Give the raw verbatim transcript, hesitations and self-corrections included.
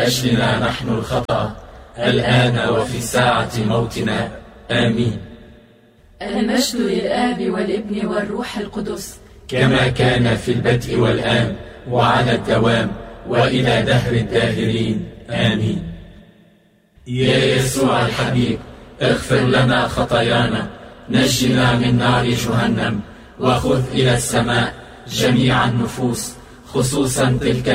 أجلنا نحن الخطأ الآن وفي ساعة موتنا. آمين. المجد للآب والابن والروح القدس، كما كان في البدء والآن وعلى الدوام وإلى دهر الداهرين. آمين. يا يسوع الحبيب، اغفر لنا خطايانا، نجنا من نار جهنم، وخذ إلى السماء جميع النفوس، خصوصا تلك